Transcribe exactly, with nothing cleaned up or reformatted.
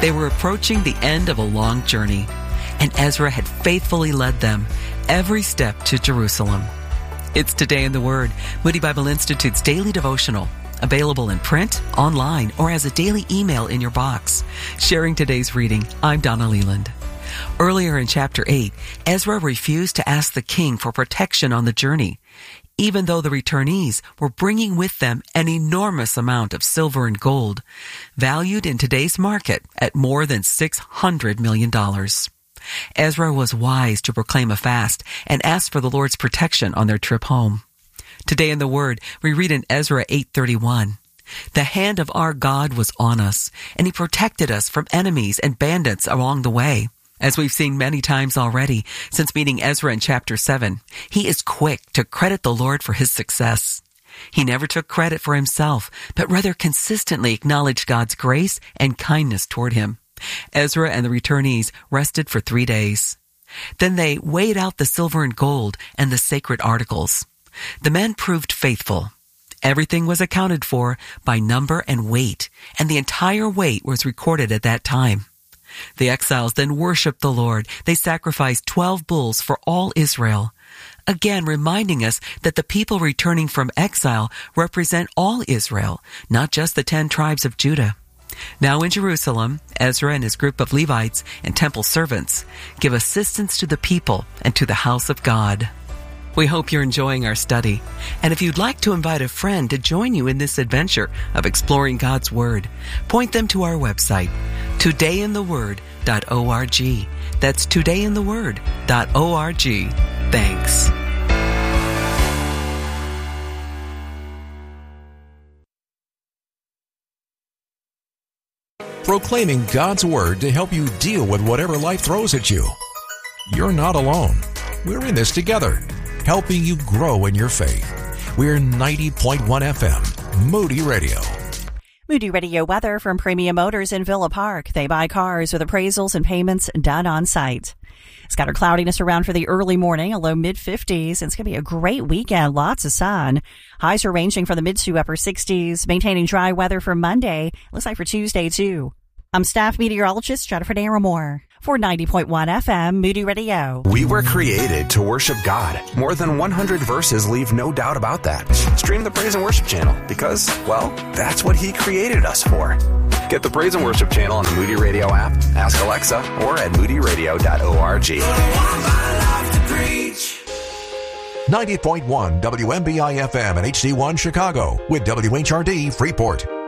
They were approaching the end of a long journey, and Ezra had faithfully led them every step to Jerusalem. It's Today in the Word, Moody Bible Institute's daily devotional, available in print, online, or as a daily email in your box. Sharing today's reading, I'm Donna Leland. Earlier in chapter eight, Ezra refused to ask the king for protection on the journey, even though the returnees were bringing with them an enormous amount of silver and gold, valued in today's market at more than six hundred million dollars. Ezra was wise to proclaim a fast and ask for the Lord's protection on their trip home. Today in the Word, we read in Ezra eight thirty-one, "The hand of our God was on us, and He protected us from enemies and bandits along the way." As we've seen many times already since meeting Ezra in chapter seven, he is quick to credit the Lord for his success. He never took credit for himself, but rather consistently acknowledged God's grace and kindness toward him. Ezra and the returnees rested for three days. Then they weighed out the silver and gold and the sacred articles. The men proved faithful. Everything was accounted for by number and weight, and the entire weight was recorded at that time. The exiles then worshiped the Lord. They sacrificed twelve bulls for all Israel, again reminding us that the people returning from exile represent all Israel, not just the ten tribes of Judah. Now in Jerusalem, Ezra and his group of Levites and temple servants give assistance to the people and to the house of God. We hope you're enjoying our study, and if you'd like to invite a friend to join you in this adventure of exploring God's Word, point them to our website, today in the word dot org. That's today in the word dot org. Thanks. Proclaiming God's Word to help you deal with whatever life throws at you. You're not alone. We're in this together, helping you grow in your faith. We're ninety point one F M, Moody Radio. Moody Radio weather from Premium Motors in Villa Park. They buy cars with appraisals and payments done on site. Scattered cloudiness around for the early morning, a low mid-fifties. It's going to be a great weekend, lots of sun. Highs are ranging from the mid to upper sixties, maintaining dry weather for Monday. Looks like for Tuesday, too. I'm staff meteorologist Jennifer Naramore for ninety point one F M, Moody Radio. We were created to worship God. More than one hundred verses leave no doubt about that. Stream the Praise and Worship channel because, well, that's what He created us for. Get the Praise and Worship channel on the Moody Radio app, ask Alexa, or at moody radio dot org. ninety point one W M B I F M and H D one Chicago with W H R D Freeport.